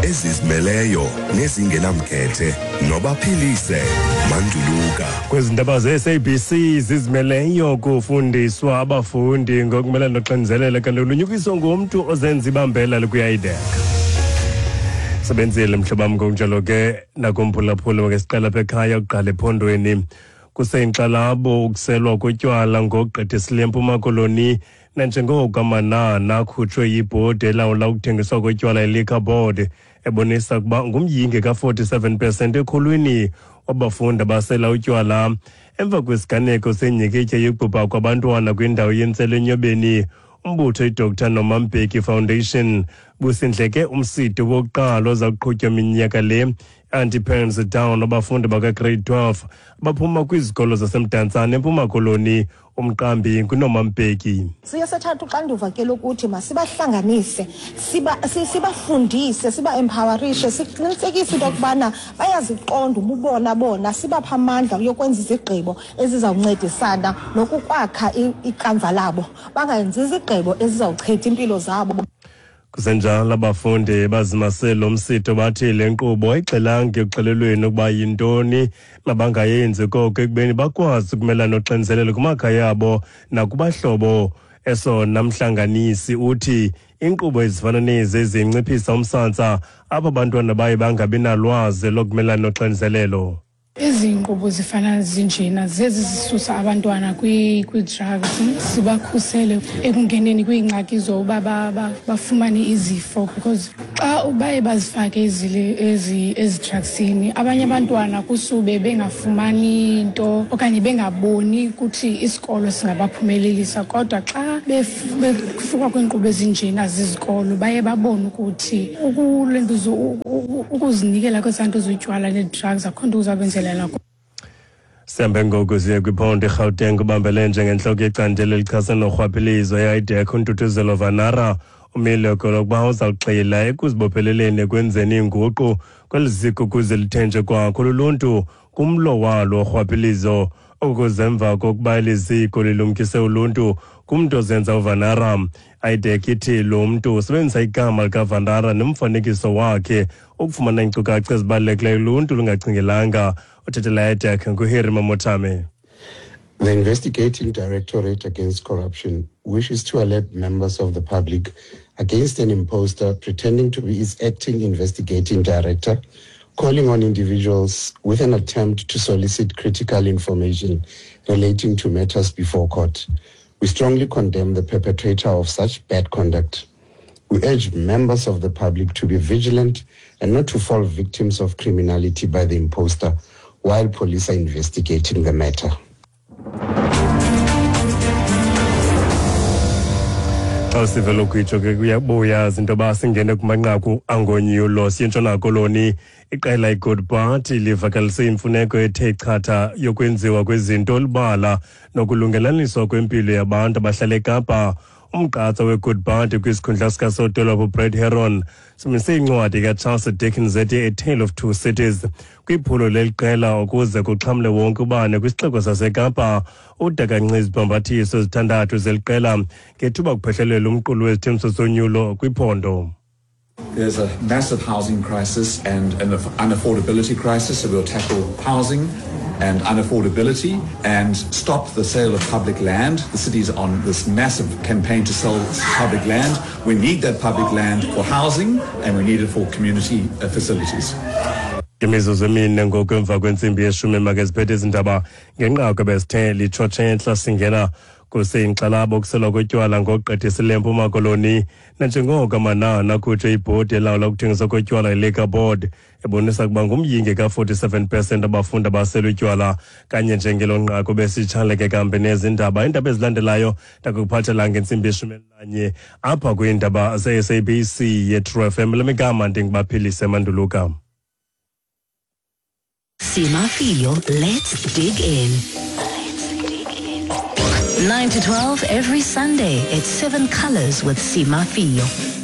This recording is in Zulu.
ezizimeleyo nezingenamkhethe nobaphilise Manduluka. Kwezindaba ze-SABC zizimeleyo kufundiswa abafundi ngokumelana noxinzelelo kanti lunyukiswa ngumntu ozenza ibambela lokuyayideka. Sebenzile mhlobam ngokunjalo ke nakumphulaphula ngesiqala ekhaya uqala ephondweni kuseyinkxalabo ukuselwa kotywala ngokugqithisileyo eMpuma Koloni nanjengoko amanani akhutshwe yibhodi elawula ukuthengiswa kotywala iLiquor Board ebonisa ukuba ngumyinge ka-47% ekhulwini wabafundi abasela utywala emva kwesiganeko senyikitya yokubhubha kwabantwana kwindawo yentselo enyobeni. Umbutho iDr Nomambeki Foundation busindleke umsitho wokuqala ozakuqhutywa minyaka le anti-parents down abafundi baka-grade 12 baphuma kwizikolo zasemdantsane eMpuma Koloni. Umqambi nguNomambeki. Siyasathatha uxanduva ke lokuthi masibahlanganise, sibafundise, siba-empowerishe, siqinisekise into yokubana bayaziqonda ububona bona, sibapha amandla yokwenza izigqibo ezizawuncedisana nokukwakha ikamva labo, bangayenzi izigqibo ezizawuchitha impilo zabo. Kusenjalo abafundi bazimasela umsitho bathi le nkqubo ayixelanga ekuxelelweni ukuba yintoni mabangayenzi koko ekubeni bakwazi ukumelana noxinzelelo kumakhaya yabo nakubahlobo. Esona mhlanganisi uthi inkqubo ezifana nezi ezinciphisa umsantsa apho abantwana baye bangabi nalwazi lokumelana noxinzelelo. Izinkqubo zifana zinjena zezi zisusa abantwana kwi-drugs, sibakhusele ekungeneni kwiingxaki zokuba bafumane izifo, because xa baye bazifake ezi-drugsini abanye abantwana kusube bengafumani into okanye bengaboni ukuthi isikolo singabaphumelelisa, kodwa xa befika kwiinkqubo ezinjena zizikolo baye babone ukuthi ukuzinikela kwezanto zotywala ne-drugs akho nto uzakwenza. Sihambe ngoku siye kwiphondo eGauteng ubambele njengentloko yecandelo elichasa norhwaphilizo yayidekho uNtuthuzelo Vanara umileko lokuba uzawuxila ekuzibopheleleni ekwenzeni inguqu kweli ziko ukuze lithenjwe kwakho luluntu kumlo walo orhwaphilizo. Ukuze emva kokuba eli ziko lilumkise uluntu kumntu ozenza uVanara, ayidek ithi lo mntu usebenzisa igama likaVanara nomfanekiso wakhe ukufumana iinkcukacha ezibalulekileyo uluntu lungacingelanga. Uthethela ayidek nguHerry Mamotame. The Investigating Directorate Against Corruption wishes to alert members of the public against an imposter pretending to be its acting investigating director, calling on individuals with an attempt to solicit critical information relating to matters before court. We strongly condemn the perpetrator of such bad conduct. We urge members of the public to be vigilant and not to fall victims of criminality by the imposter while police are investigating the matter. Xa sivela ukwitsho ke kuyabuya into yoba singene kumanqaku angonyulo siyeNtshona Koloni. Iqela iGood Party livakalise imfuneko ethe chatha yokwenziwa kwezinto olubala nokulungelaniswa kwempilo yabantu abahlala eKapa. Umqatsa weGood Party kwisikhundla sikasodolophu Brad Heron simise incwadi kaCharles Dickens ethi A Tale of Two Cities kwiphulo leliqela ukuze kuxhamle wonke ubane kwisixeko saseKapa. Udakanca izibhambathiso ezithandathu zeliqela ngethuba kuphehlelelwa umqulu wezithembiso sonyulo kwiphondo. There's a massive housing crisis and an unaffordability crisis, so we'll tackle housing and unaffordability and stop the sale of public land. The city's on this massive campaign to sell public land. We need that public land for housing and we need it for community facilities. Imizuzu emine ngoku emva kwentsimbi yeshumi makaziphethe izindaba ngenqaku bezithe litshotshe singena kuseyinkxalabo ukuselwa kotywala ngokugqithisileyo eMpuma Koloni nanjengoko amanani akhutshwe ibhodi elawula ukuthengiswa kotywala iLiquor Board ebonisa ukuba ngumyinge ka-47% abafundi abasela utywala kanye njengelo nqaku besitshaleke kambe nezindaba. Iindaba ezilandelayo ndakukuphathela ngentsimbi yeshumi elinanye apha kwiindaba ze-SABC ye-True FM. Lemigama ndingubaphilise Manduluka. Simafio, let's dig in. 9 to 12 every Sunday at 7 Colors with Simafio.